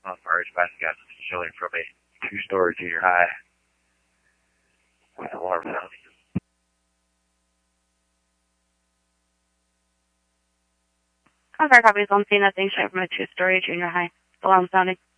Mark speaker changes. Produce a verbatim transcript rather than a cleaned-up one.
Speaker 1: on Fire Passing Gas Station from a two-story junior high with alarm sounding.
Speaker 2: On Fire copies on scene, nothing showing from a two-story junior high. Alarm sounding.